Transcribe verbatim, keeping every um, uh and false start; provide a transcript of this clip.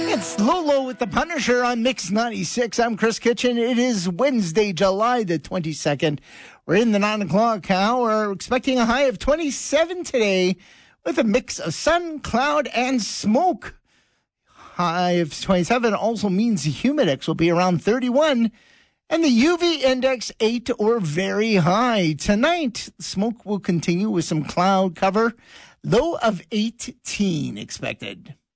It's Lolo with the Punisher on Mix ninety-six. I'm Chris Kitchen. It is Wednesday, July the twenty-second. We're in the nine o'clock hour. We're expecting a high of twenty-seven today with a mix of sun, cloud, and smoke. High of twenty-seven also means the humidex will be around thirty-one and the U V index eight or very high. Tonight, smoke will continue with some cloud cover. Low of eighteen expected.